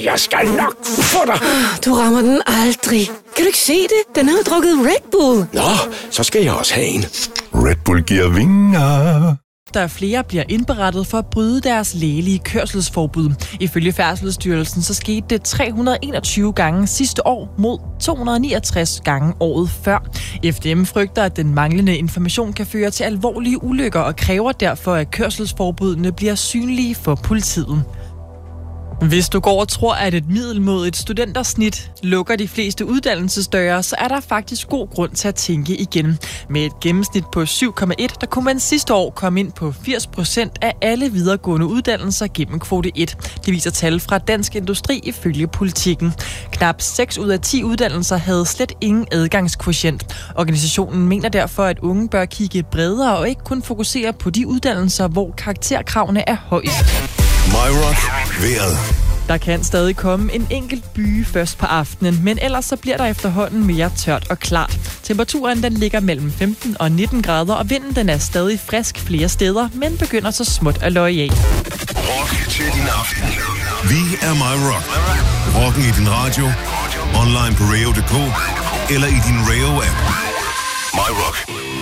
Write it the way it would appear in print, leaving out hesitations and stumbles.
Jeg skal nok få dig. Du rammer den aldrig. Kan du ikke se det? Den har drukket Red Bull. Nå, så skal jeg også have en. Red Bull giver vinger. Der flere bliver indberettet for at bryde deres lægelige kørselsforbud. Ifølge Færdselsstyrelsen så skete det 321 gange sidste år mod 269 gange året før. FDM frygter, at den manglende information kan føre til alvorlige ulykker og kræver derfor, at kørselsforbudene bliver synlige for politiet. Hvis du går og tror, at et middelmådigt studentersnit lukker de fleste uddannelsesdøre, så er der faktisk god grund til at tænke igen. Med et gennemsnit på 7,1, der kunne man sidste år komme ind på 80% af alle videregående uddannelser gennem kvote 1. Det viser tal fra Dansk Industri ifølge Politikken. Knap 6 ud af 10 uddannelser havde slet ingen adgangskvotient. Organisationen mener derfor, at unge bør kigge bredere og ikke kun fokusere på de uddannelser, hvor karakterkravene er højst. MyRock vejret. Der kan stadig komme en enkelt byge først på aftenen, men ellers så bliver der efterhånden mere tørt og klart. Temperaturen den ligger mellem 15 og 19 grader, og vinden den er stadig frisk flere steder, men begynder så småt at løje af. Rock til din aften. Vi er MyRock. Rocken i din radio, online på radio.dk eller i din radio-app. MyRock.